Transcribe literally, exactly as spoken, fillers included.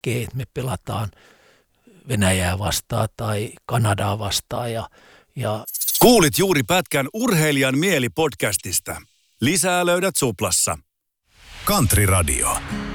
näkee, että me pelataan Venäjää vastaan tai Kanadaa vastaan. Ja, ja Kuulit juuri pätkän Urheilijan mieli podcastista. Lisää löydät Suplassa. Country Radio.